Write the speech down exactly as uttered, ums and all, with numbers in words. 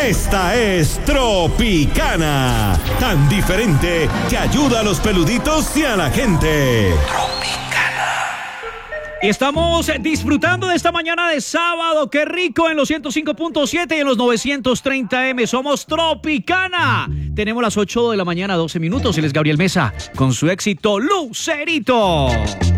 Esta es Tropicana, tan diferente que ayuda a los peluditos y a la gente. Y estamos disfrutando de esta mañana de sábado. ¡Qué rico! En los ciento cinco punto siete y en los novecientos treinta eme. Somos Tropicana. Tenemos las ocho de la mañana, doce minutos. Él es Gabriel Mesa con su éxito Lucerito.